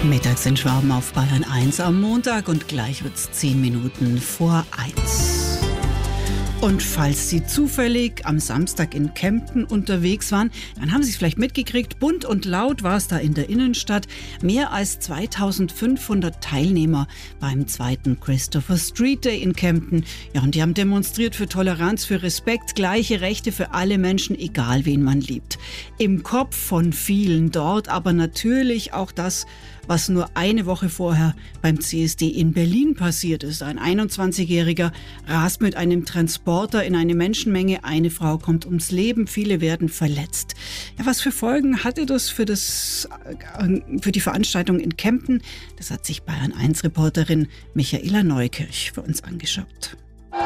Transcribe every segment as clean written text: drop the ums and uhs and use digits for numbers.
Mittags in Schwaben auf Bayern 1 am Montag und gleich wird's 10 Minuten vor 1. Und falls Sie zufällig am Samstag in Kempten unterwegs waren, dann haben Sie es vielleicht mitgekriegt, bunt und laut war es da in der Innenstadt. Mehr als 2500 Teilnehmer beim 2. Christopher Street Day in Kempten. Ja, und die haben demonstriert für Toleranz, für Respekt, gleiche Rechte für alle Menschen, egal wen man liebt. Im Kopf von vielen dort, aber natürlich auch das, was nur eine Woche vorher beim CSD in Berlin passiert ist. Ein 21-Jähriger rast mit einem Transporter in eine Menschenmenge. Eine Frau kommt ums Leben, viele werden verletzt. Ja, was für Folgen hatte das für die Veranstaltung in Kempten? Das hat sich Bayern-1-Reporterin Michaela Neukirch für uns angeschaut.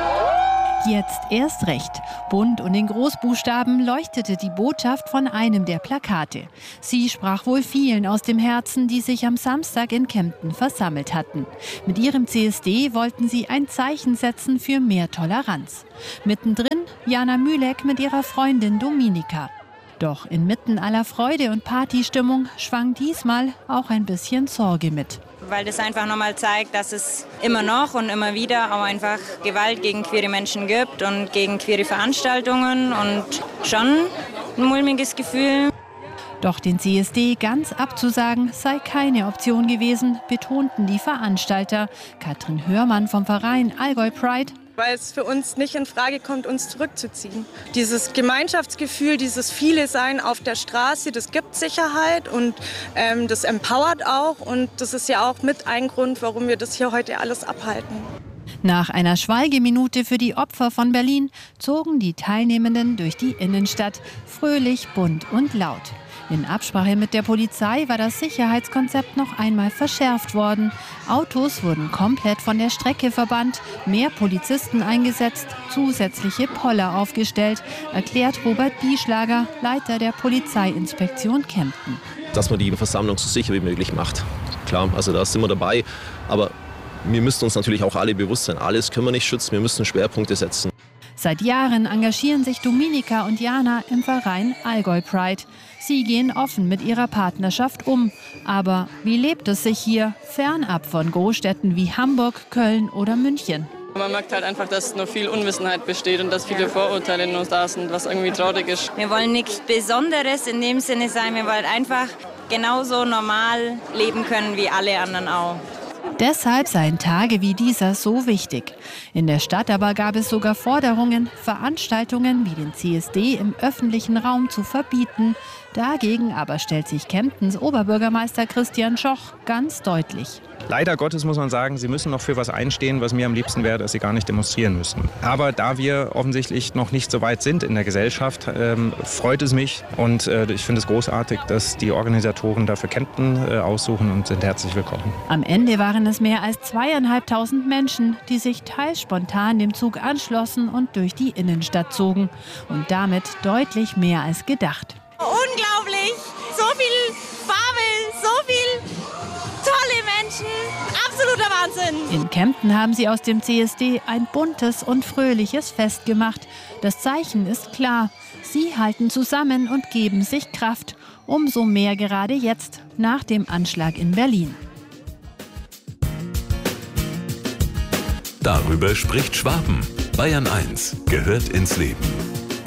Jetzt erst recht. Bunt und in Großbuchstaben leuchtete die Botschaft von einem der Plakate. Sie sprach wohl vielen aus dem Herzen, die sich am Samstag in Kempten versammelt hatten. Mit ihrem CSD wollten sie ein Zeichen setzen für mehr Toleranz. Mittendrin Jana Mühlek mit ihrer Freundin Dominika. Doch inmitten aller Freude und Partystimmung schwang diesmal auch ein bisschen Sorge mit. Weil das einfach nochmal zeigt, dass es immer noch und immer wieder auch einfach Gewalt gegen queere Menschen gibt und gegen queere Veranstaltungen und schon ein mulmiges Gefühl. Doch den CSD ganz abzusagen sei keine Option gewesen, betonten die Veranstalter. Katrin Hörmann vom Verein Allgäu Pride. Weil es für uns nicht in Frage kommt, uns zurückzuziehen. Dieses Gemeinschaftsgefühl, dieses viele Sein auf der Straße, das gibt Sicherheit und das empowert auch. Und das ist ja auch mit ein Grund, warum wir das hier heute alles abhalten. Nach einer Schweigeminute für die Opfer von Berlin zogen die Teilnehmenden durch die Innenstadt, fröhlich, bunt und laut. In Absprache mit der Polizei war das Sicherheitskonzept noch einmal verschärft worden. Autos wurden komplett von der Strecke verbannt, mehr Polizisten eingesetzt, zusätzliche Poller aufgestellt, erklärt Robert Bieschlager, Leiter der Polizeiinspektion Kempten. Dass man die Versammlung so sicher wie möglich macht. Klar, also da sind wir dabei, aber wir müssen uns natürlich auch alle bewusst sein, alles können wir nicht schützen, wir müssen Schwerpunkte setzen. Seit Jahren engagieren sich Dominika und Jana im Verein Allgäu Pride. Sie gehen offen mit ihrer Partnerschaft um. Aber wie lebt es sich hier, fernab von Großstädten wie Hamburg, Köln oder München? Man merkt halt einfach, dass noch viel Unwissenheit besteht und dass viele Vorurteile in uns da sind, was irgendwie traurig ist. Wir wollen nichts Besonderes in dem Sinne sein, wir wollen einfach genauso normal leben können wie alle anderen auch. Deshalb seien Tage wie dieser so wichtig. In der Stadt aber gab es sogar Forderungen, Veranstaltungen wie den CSD im öffentlichen Raum zu verbieten. Dagegen aber stellt sich Kemptens Oberbürgermeister Christian Schoch ganz deutlich. Leider Gottes muss man sagen, sie müssen noch für was einstehen, was mir am liebsten wäre, dass sie gar nicht demonstrieren müssen. Aber da wir offensichtlich noch nicht so weit sind in der Gesellschaft, freut es mich und ich finde es großartig, dass die Organisatoren dafür Kempten aussuchen und sind herzlich willkommen. Am Ende waren es mehr als 2.500 Menschen, die sich teils spontan dem Zug anschlossen und durch die Innenstadt zogen. Und damit deutlich mehr als gedacht. Unglaublich! So viel Farbe, so viel tolle Menschen, absoluter Wahnsinn! In Kempten haben sie aus dem CSD ein buntes und fröhliches Fest gemacht. Das Zeichen ist klar. Sie halten zusammen und geben sich Kraft. Umso mehr gerade jetzt, nach dem Anschlag in Berlin. Darüber spricht Schwaben. Bayern 1 gehört ins Leben.